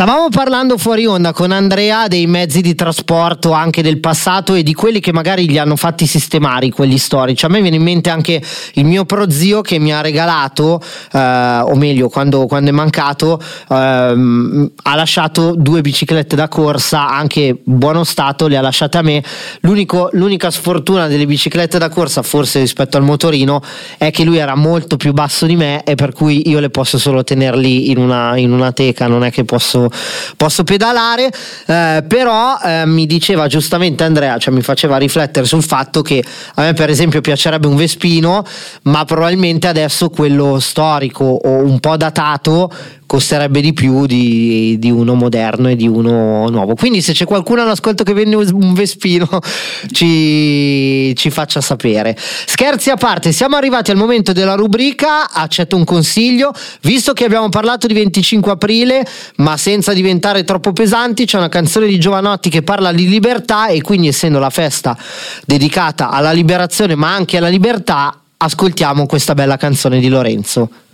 Stavamo parlando fuori onda con Andrea dei mezzi di trasporto anche del passato e di quelli che magari gli hanno fatti sistemare quelli storici. A me viene in mente anche il mio prozio che mi ha regalato, o meglio quando è mancato, ha lasciato 2 biciclette da corsa, anche buono stato, le ha lasciate a me. L'unica sfortuna delle biciclette da corsa, forse rispetto al motorino, è che lui era molto più basso di me e per cui io le posso solo tenerli in una teca, non è che posso pedalare, però mi diceva giustamente Andrea, cioè mi faceva riflettere sul fatto che a me per esempio piacerebbe un Vespino, ma probabilmente adesso quello storico o un po' datato costerebbe di più di uno moderno e di uno nuovo. Quindi se c'è qualcuno all'ascolto che vende un Vespino ci faccia sapere. Scherzi a parte, siamo arrivati al momento della rubrica Accetto un consiglio. Visto che abbiamo parlato di 25 aprile ma senza diventare troppo pesanti, c'è una canzone di Jovanotti che parla di libertà e quindi, essendo la festa dedicata alla liberazione ma anche alla libertà, ascoltiamo questa bella canzone di Lorenzo.